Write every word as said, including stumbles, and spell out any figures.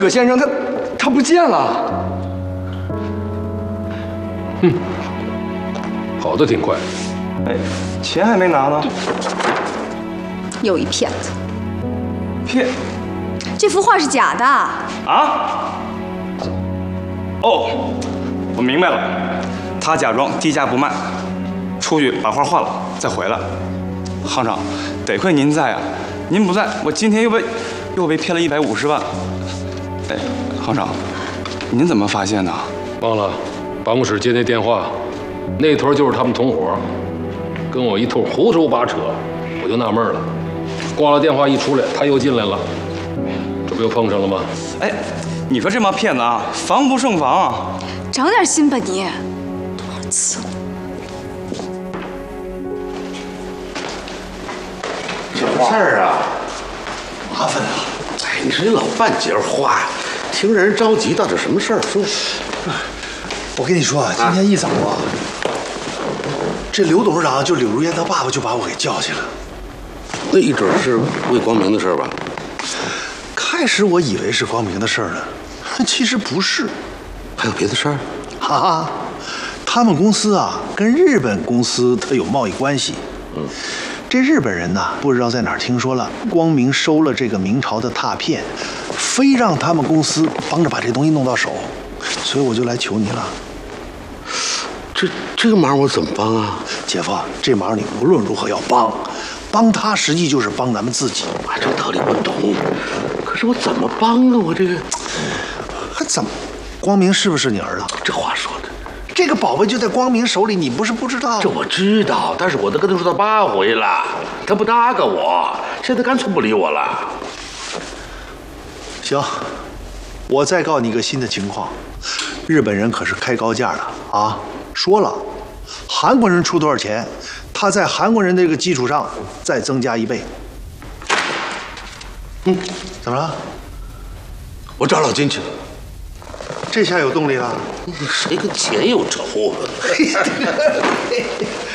葛先生他他不见了。 哼，跑得挺快。 哎，钱还没拿呢。 又一骗子！ 骗？ 这幅画是假的。 啊？哦，我明白了，他假装低价不卖，出去把画换了再回来。行长，得亏您在啊，您不在，我今天又被又被骗了一百五十万。哎，行长，您怎么发现的？ 忘了，办公室接那电话，那头就是他们同伙，跟我一通胡说八扯，我就纳闷了。挂了电话一出来，他又进来了，这不又碰上了吗？ 哎，你说这帮骗子啊，防不胜防啊！ 长点心吧你！多少次了？ 什么事儿啊？麻烦了！哎，你说你老办节话呀，听着人着急，到底什么事儿？说。 我跟你说啊，今天一早啊，这刘董事长就柳如烟他爸爸就把我给叫去了。 那一准是魏光明的事儿吧？ 开始我以为是光明的事儿呢，其实不是。 还有别的事儿？ 哈哈，他们公司啊跟日本公司它有贸易关系。嗯，这日本人呐，不知道在哪儿听说了光明收了这个明朝的拓片，非让他们公司帮着把这东西弄到手，所以我就来求你了。 这这个忙我怎么帮啊？ 姐夫，这忙你无论如何要帮，帮他实际就是帮咱们自己。 啊，这道理我懂，可是我怎么帮啊？我这个还怎么？光明是不是你儿子？ 这话说的， 这个宝贝就在光明手里，你不是不知道？ 这我知道，但是我都跟他说他八回了，他不搭个我，现在干脆不理我了。 行，我再告诉你一个新的情况，日本人可是开高价了啊！说了，韩国人出多少钱，他在韩国人这个基础上再增加一倍。嗯，怎么了？ 我找老金去了。 这下有动力了。 谁跟钱有仇啊？